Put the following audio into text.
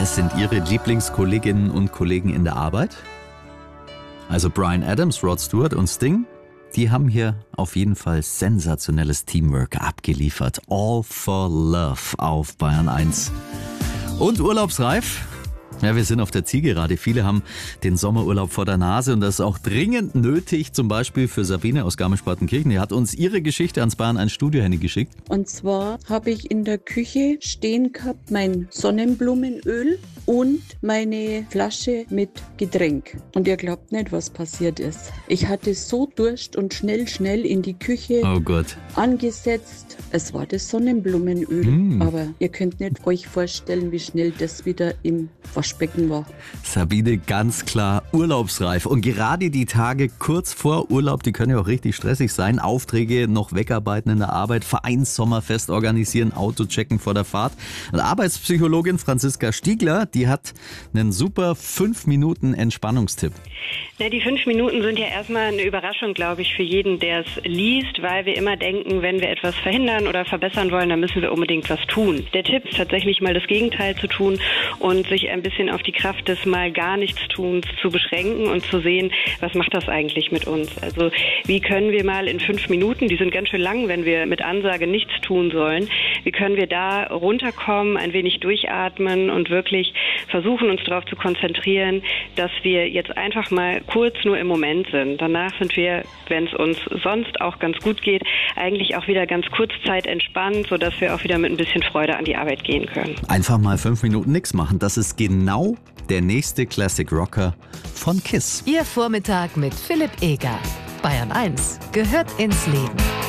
Wer sind Ihre Lieblingskolleginnen und Kollegen in der Arbeit? Also Bryan Adams, Rod Stewart und Sting, die haben hier auf jeden Fall sensationelles Teamwork abgeliefert. All for Love auf Bayern 1. Und urlaubsreif? Ja, wir sind auf der Zielgerade. Viele haben den Sommerurlaub vor der Nase und das ist auch dringend nötig, zum Beispiel für Sabine aus Garmisch-Partenkirchen. Die hat uns ihre Geschichte ans Bayern 1 Studio-Handy geschickt. Und zwar habe ich in der Küche stehen gehabt mein Sonnenblumenöl und meine Flasche mit Getränk. Und ihr glaubt nicht, was passiert ist. Ich hatte so Durst und schnell in die Küche angesetzt. Es war das Sonnenblumenöl. Aber ihr könnt nicht euch vorstellen, wie schnell das wieder im Waschbecken war. Sabine, ganz klar urlaubsreif. Und gerade die Tage kurz vor Urlaub, die können ja auch richtig stressig sein. Aufträge noch wegarbeiten in der Arbeit, Vereinssommerfest organisieren, Auto checken vor der Fahrt. Und Arbeitspsychologin Franziska Stiegler, die hat einen super 5 Minuten Entspannungstipp. Na, die 5 Minuten sind ja erstmal eine Überraschung, glaube ich, für jeden, der es liest, weil wir immer denken, wenn wir etwas verhindern oder verbessern wollen, dann müssen wir unbedingt was tun. Der Tipp ist tatsächlich mal das Gegenteil zu tun und sich ein bisschen auf die Kraft des mal gar nichts Tuns zu beschränken und zu sehen, was macht das eigentlich mit uns? Also wie können wir mal in 5 Minuten, die sind ganz schön lang, wenn wir mit Ansage nichts tun sollen, wie können wir da runterkommen, ein wenig durchatmen und wirklich versuchen, uns darauf zu konzentrieren, dass wir jetzt einfach mal kurz nur im Moment sind. Danach sind wir, wenn es uns sonst auch ganz gut geht, eigentlich auch wieder ganz kurzzeit entspannt, sodass wir auch wieder mit ein bisschen Freude an die Arbeit gehen können. Einfach mal 5 Minuten nichts machen. Das ist genau der nächste Classic Rocker von KISS. Ihr Vormittag mit Philipp Eger. Bayern 1 gehört ins Leben.